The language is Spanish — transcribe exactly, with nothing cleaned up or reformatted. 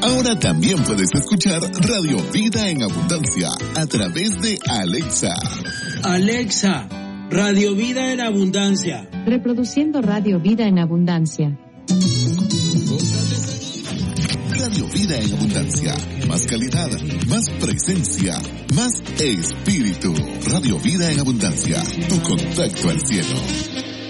Ahora también puedes escuchar Radio Vida en Abundancia a través de Alexa. Alexa, Radio Vida en Abundancia. Reproduciendo Radio Vida en Abundancia. Radio Vida en Abundancia. Más calidad, más presencia, más espíritu. Radio Vida en Abundancia. Tu contacto al cielo.